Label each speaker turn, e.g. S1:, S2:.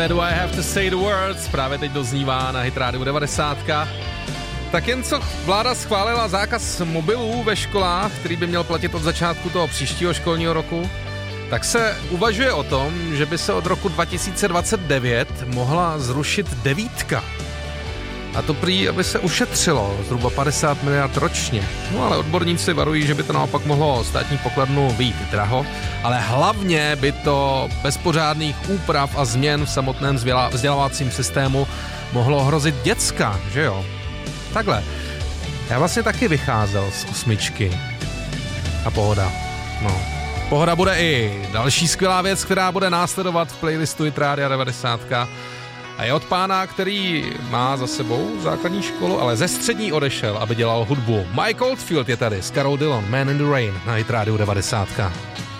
S1: Do I have to say the words? Právě teď doznívá na Hit Radio 90. Tak jen co vláda schválila zákaz mobilů ve školách, který by měl platit od začátku toho příštího školního roku, tak se uvažuje o tom, že by se od roku 2029 mohla zrušit 9. A to prý, aby se ušetřilo zhruba 50 miliard ročně. No ale odborníci varují, že by to naopak mohlo státní pokladnu vyjít draho, ale hlavně by to bez pořádných úprav a změn v samotném vzdělávacím systému mohlo hrozit děcka, že jo? Takhle. Já vlastně taky vycházel z 8. A pohoda. No. Pohoda bude i další skvělá věc, která bude následovat v playlistu Hit Rádia 90. A je od pána, který má za sebou základní školu, ale ze střední odešel, aby dělal hudbu. Mike Oldfield je tady s Carol Dillon, Man in the Rain na Hit Rádiu 90.